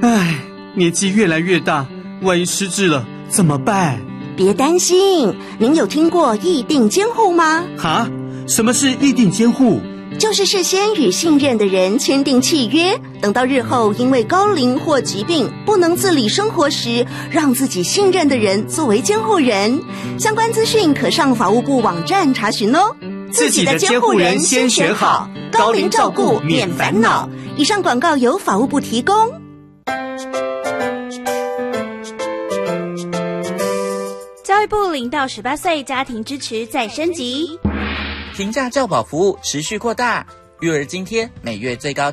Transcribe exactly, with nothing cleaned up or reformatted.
唉，年纪越来越大，万一失智了怎么办？ 别担心，您有听过议定监护吗？ 哈？什么是议定监护？ 就是事先与信任的人签订契约，等到日后因为高龄或疾病不能自理生活时，让自己信任的人作为监护人。相关资讯可上法务部网站查询哦。 自己的监护人先选好，高龄照顾免烦恼。 以上广告由法务部提供。 教育部零到十八岁家庭支持再升级。 平价教保服务持续扩大，育儿津贴每月最高